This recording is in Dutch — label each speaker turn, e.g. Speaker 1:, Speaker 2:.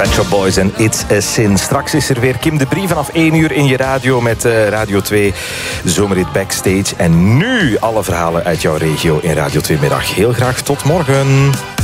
Speaker 1: Pet Shop Boys en It's a Sin. Straks is er weer Kim de Brie vanaf 1 uur in je radio met Radio 2 Zomerrit Backstage. En nu alle verhalen uit jouw regio in Radio 2 middag. Heel graag tot morgen.